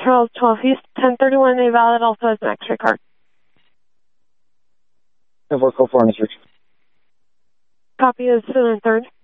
Charles 12 East, 1031, a valid also has an X-ray card. 10-4, code 4 on this reach. Copy is still in third.